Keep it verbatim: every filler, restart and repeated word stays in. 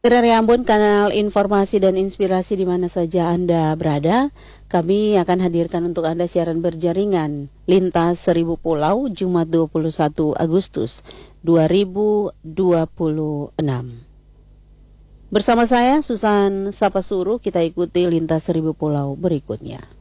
Dari Ambon, kanal informasi dan inspirasi di mana saja Anda berada, kami akan hadirkan untuk Anda siaran berjaringan Lintas Seribu Pulau Jumat dua puluh satu Agustus dua ribu dua puluh enam. Bersama saya Susan Sapasuruh, kita ikuti Lintas Seribu Pulau berikutnya.